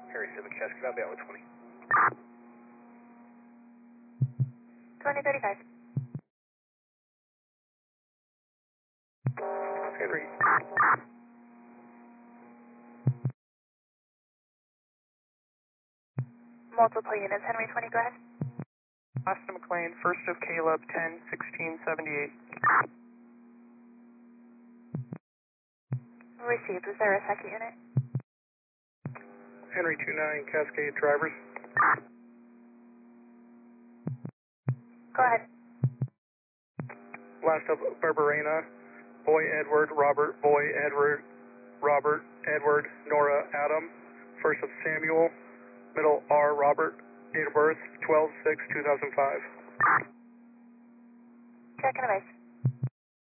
Harry 7 Cascade, I'll be out with 20. 2035. Henry. Multiple units, Henry 20, go ahead. Austin McLean, 1st of Caleb, 10, 1678. Received. Was there a second unit? Henry 29 Cascade drivers. Go ahead. Last of Barbarena, Boy Edward, Robert, Boy Edward, Robert, Edward, Nora, Adam. First of Samuel, middle R, Robert, date of birth 12/6/2005. Check in the base.